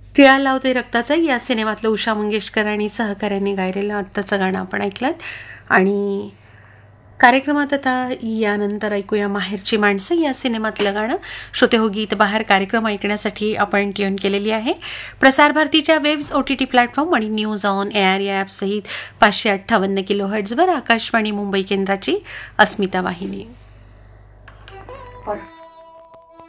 टिळा लावते रक्ताचं या सिनेमातलं उषा मंगेशकर आणि सहकाऱ्यांनी गायलेलं आत्ताचं गाणं आपण ऐकलं. आणि कार्यक्रमात आता यानंतर ऐकूया माहेरची माणसं या सिनेमातलं गाणं. श्रोते हो, गीत बहार कार्यक्रम ऐकण्यासाठी आपण ट्यून केलेली आहे प्रसार भारतीच्या वेब्स OTT प्लॅटफॉर्म आणि न्यूज ऑन एअर या ॲप सहित 558 किलोहर्ट्झवर आकाशवाणी मुंबई केंद्राची अस्मिता वाहिनी.